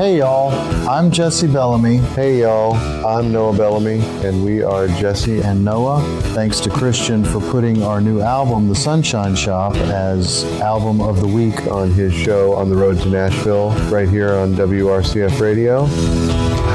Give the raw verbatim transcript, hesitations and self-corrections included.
Hey y'all, I'm Jesse Bellamy. Hey y'all, I'm Noah Bellamy, and we are Jesse and Noah. Thanks to Christian for putting our new album, The Sunshine Shop, as Album of the Week on his show On the Road to Nashville, right here on W R C F Radio.